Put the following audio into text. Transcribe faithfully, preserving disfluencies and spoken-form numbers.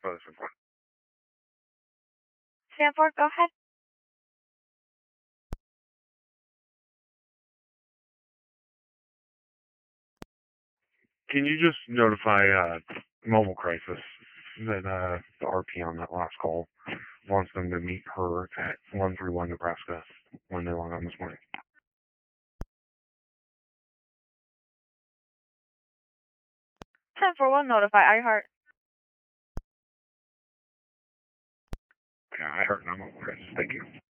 for this report. Sanford, go ahead. Can you just notify uh, Mobile Crisis that uh, the R P on that last call wants them to meet her at one three one Nebraska when they log on this morning? ten four one, notify iHeart. Yeah, I heard. I'm Mobile Crisis. Thank you.